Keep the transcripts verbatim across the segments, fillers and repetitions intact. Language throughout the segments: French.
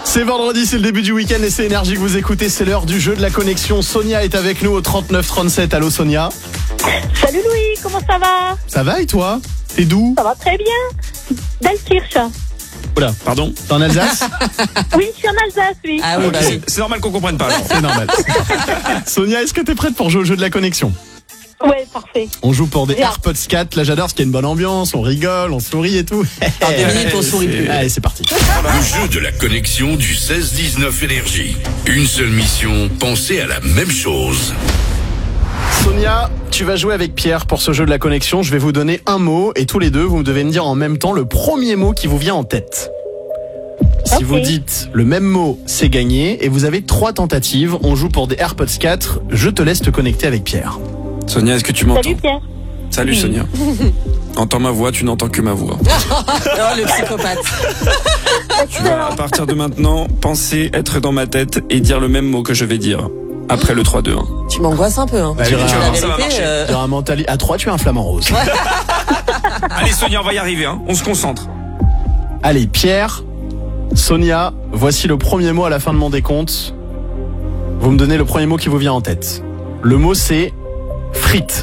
C'est vendredi, c'est le début du week-end et c'est Énergie que vous écoutez. C'est l'heure du jeu de la connexion. Sonia est avec nous au trente-neuf trente-sept. Allô Sonia. Salut Louis, comment ça va? Ça va et toi? T'es d'où? Ça va très bien. D'Altkirch. Oula, pardon, t'es en Alsace? Oui, je suis en Alsace, oui. Ah oui, Ok. bah oui. C'est normal qu'on comprenne pas. alors. C'est normal. Sonia, est-ce que t'es prête pour jouer au jeu de la connexion? Ouais, parfait. On joue pour des Bien. AirPods quatre. Là j'adore parce qu'il y a une bonne ambiance, on rigole, on sourit et tout. Dans deux minutes, on sourit plus. Allez, c'est parti. Le jeu de la connexion du seize dix-neuf Énergie. Une seule mission, penser à la même chose. Sonia, tu vas jouer avec Pierre pour ce jeu de la connexion. Je vais vous donner un mot et tous les deux, vous devez me dire en même temps le premier mot qui vous vient en tête. Si Ok. vous dites le même mot, c'est gagné et vous avez trois tentatives. On joue pour des AirPods quatre. Je te laisse te connecter avec Pierre. Sonia, est-ce que tu m'entends? Salut Pierre. Salut Sonia. Entends ma voix, tu n'entends que ma voix. Oh, le psychopathe. Tu vas à partir de maintenant penser être dans ma tête et dire le même mot que je vais dire après le trois deux un. Tu m'angoisses un peu, hein. Bah, tu vas La voir, ça va vérité, marcher. euh, Tu as un mentali... À trois, tu as un flamant rose. Allez Sonia, on va y arriver, hein. On se concentre. Allez, Pierre, Sonia, voici le premier mot à la fin de mon décompte. Vous me donnez le premier mot qui vous vient en tête. Le mot c'est frites.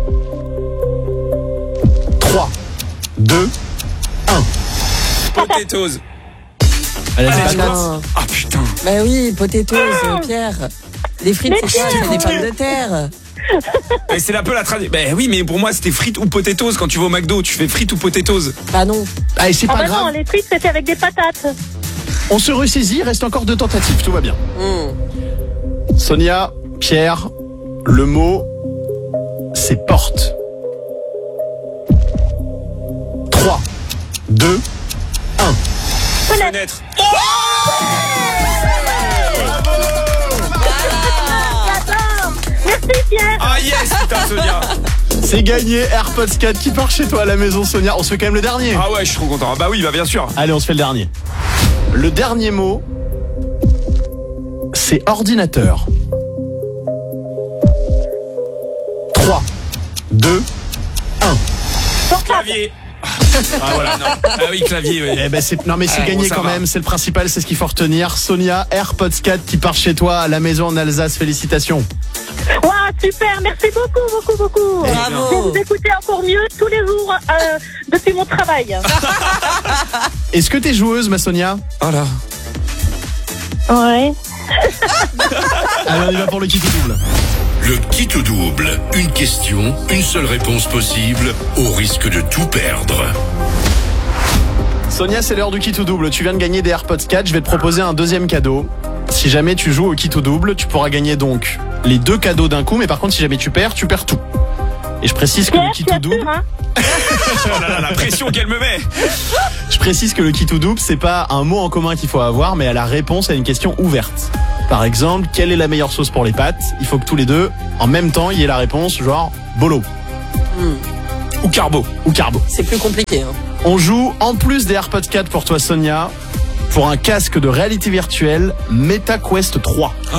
trois, deux, un. Potatoes. Allez, Allez, patate. putain. Ah putain. Bah oui, potatoes, euh, Pierre. Les frites, Mais c'est quoi? Pierre, C'est des pommes de terre. Mais c'est un peu la tradition. Ben oui, mais pour moi c'était frites ou potatoes. Quand tu vas au McDo, tu fais frites ou potatoes. Bah non. Allez, c'est Ah pas bah grave. non, les frites c'était avec des patates. On se ressaisit, il reste encore deux tentatives, tout va bien. Mmh. Sonia, Pierre, le mot, c'est porte. trois, deux, un. Fenêtre. J'adore. Merci Pierre. Ah yes, putain Sonia. C'est gagné, AirPods quatre qui part chez toi à la maison, Sonia. On se fait quand même le dernier. Ah ouais, je suis trop content. Bah oui, bah bien sûr. Allez, on se fait le dernier. Le dernier mot, c'est ordinateur. trois, deux, un. Clavier. Ah voilà, non. Ah oui, clavier, oui. Eh ben c'est non mais c'est Ah, gagné bon, ça quand va. même, c'est le principal, c'est ce qu'il faut retenir. Sonia, AirPods quatre qui part chez toi à la maison en Alsace, félicitations. Waouh, super, merci beaucoup, beaucoup, beaucoup. Je vais Bravo. vous écouter encore mieux tous les jours euh, depuis mon travail. Est-ce que t'es joueuse, ma Sonia? Oh là. Ouais. Allez, on y va pour le kit double. Le kit ou double. Une question, une seule réponse possible, au risque de tout perdre. Sonia, c'est l'heure du kit ou double. Tu viens de gagner des AirPods quatre, je vais te proposer un deuxième cadeau. Si jamais tu joues au kit ou double, tu pourras gagner donc les deux cadeaux d'un coup, mais par contre si jamais tu perds, tu perds tout. Et je précise que Pierre, le kit tu ou assures, double, hein? Oh là là, la pression qu'elle me met. je précise que le kit ou double, c'est pas un mot en commun qu'il faut avoir, mais à la réponse à une question ouverte. Par exemple, quelle est la meilleure sauce pour les pâtes? Il faut que tous les deux, en même temps, il y ait la réponse, genre bolo Mmh. Ou carbo. ou carbo. C'est plus compliqué, hein. On joue, en plus des AirPods quatre pour toi Sonia, pour un casque de réalité virtuelle MetaQuest trois. Oh.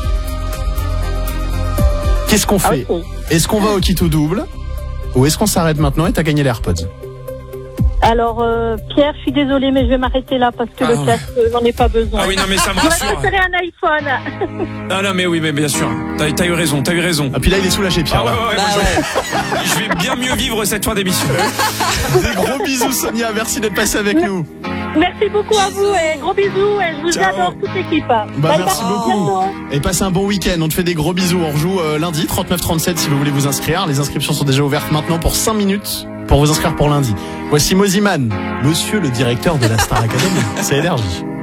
Qu'est-ce qu'on fait? Ah, ok. Est-ce qu'on va au kit ou double? Ou est-ce qu'on s'arrête maintenant et t'as gagné les AirPods? Alors euh, Pierre, je suis désolée, mais je vais m'arrêter là parce que Ah le ouais. casque, euh, j'en ai pas besoin. Ah oui, non mais ça me Je vais rassure. préférer un iPhone. Ah non mais oui, mais bien sûr. T'as t'as eu raison, t'as eu raison. Ah puis là il est soulagé Pierre. Ah ouais, là. ouais, ouais, Bah moi, ouais. je, je vais bien mieux vivre cette fin d'émission. Des gros bisous Sonia, merci d'être passé avec nous. Merci beaucoup à vous et gros bisous et je vous Ciao. adore toute l'équipe. Bah, Bye merci bye, beaucoup. bientôt. Et passe un bon week-end, on te fait des gros bisous. On rejoue euh, lundi trente-neuf trente-sept si vous voulez vous inscrire. Les inscriptions sont déjà ouvertes maintenant pour cinq minutes pour vous inscrire pour lundi. Voici Moziman, monsieur le directeur de la Star Academy. C'est Énergie.